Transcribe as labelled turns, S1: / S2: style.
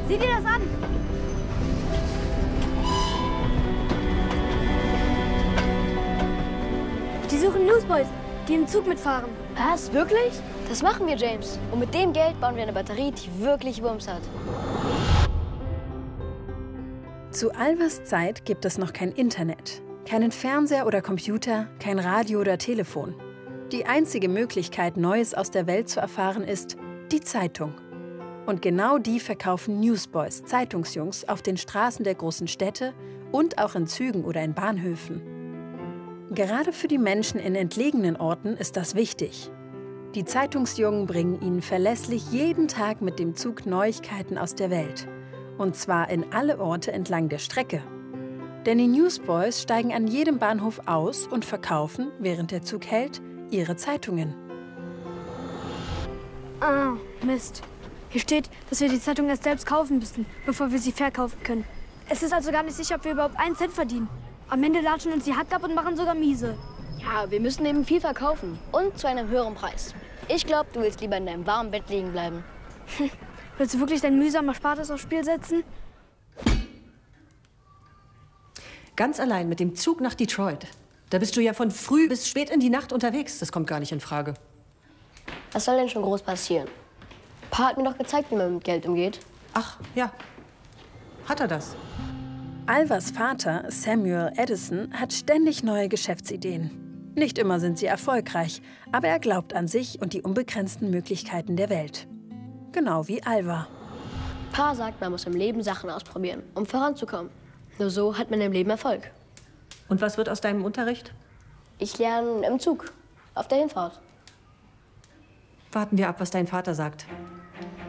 S1: Sieh dir das an! Die suchen Newsboys, die im Zug mitfahren.
S2: Was? Wirklich? Das machen wir, James. Und mit dem Geld bauen wir eine Batterie, die wirklich Wumms hat.
S3: Zu Alvas Zeit gibt es noch kein Internet, keinen Fernseher oder Computer, kein Radio oder Telefon. Die einzige Möglichkeit, Neues aus der Welt zu erfahren, ist die Zeitung. Und genau die verkaufen Newsboys, Zeitungsjungs, auf den Straßen der großen Städte und auch in Zügen oder in Bahnhöfen. Gerade für die Menschen in entlegenen Orten ist das wichtig. Die Zeitungsjungen bringen ihnen verlässlich jeden Tag mit dem Zug Neuigkeiten aus der Welt. Und zwar in alle Orte entlang der Strecke. Denn die Newsboys steigen an jedem Bahnhof aus und verkaufen, während der Zug hält, ihre Zeitungen.
S1: Ah, Mist. Hier steht, dass wir die Zeitung erst selbst kaufen müssen, bevor wir sie verkaufen können. Es ist also gar nicht sicher, ob wir überhaupt einen Cent verdienen. Am Ende latschen uns die Hack ab und machen sogar miese.
S2: Ja, wir müssen eben viel verkaufen. Und zu einem höheren Preis. Ich glaube, du willst lieber in deinem warmen Bett liegen bleiben.
S1: Willst du wirklich dein mühsamer Erspartes aufs Spiel setzen?
S4: Ganz allein mit dem Zug nach Detroit. Da bist du ja von früh bis spät in die Nacht unterwegs. Das kommt gar nicht in Frage.
S2: Was soll denn schon groß passieren? Pa hat mir doch gezeigt, wie man mit Geld umgeht.
S4: Ach, ja. Hat er das?
S3: Alvas Vater, Samuel Edison, hat ständig neue Geschäftsideen. Nicht immer sind sie erfolgreich, aber er glaubt an sich und die unbegrenzten Möglichkeiten der Welt. Genau wie Alva.
S2: Pa sagt, man muss im Leben Sachen ausprobieren, um voranzukommen. Nur so hat man im Leben Erfolg.
S4: Und was wird aus deinem Unterricht?
S2: Ich lerne im Zug, auf der Hinfahrt.
S4: Warten wir ab, was dein Vater sagt.